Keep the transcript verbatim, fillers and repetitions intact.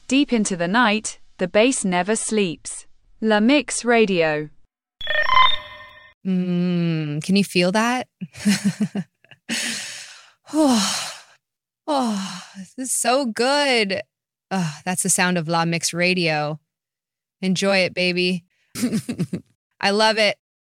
Deep into the night, the bass never sleeps. La Mix Radio. Mm, can you feel that? oh, oh, this is so good. Oh, that's the sound of La Mix Radio. Enjoy it, baby. I love it.